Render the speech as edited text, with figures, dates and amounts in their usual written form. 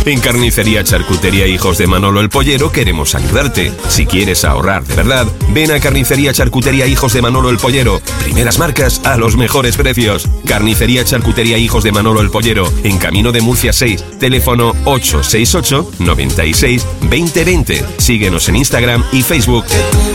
En Carnicería Charcutería Hijos de Manolo el Pollero queremos ayudarte. Si quieres ahorrar de verdad, ven a Carnicería Charcutería Hijos de Manolo el Pollero. Primeras marcas a los mejores precios. Carnicería Charcutería Hijos de Manolo el Pollero, en Camino de Murcia 6, teléfono 868 96 2020. Síguenos en Instagram y Facebook.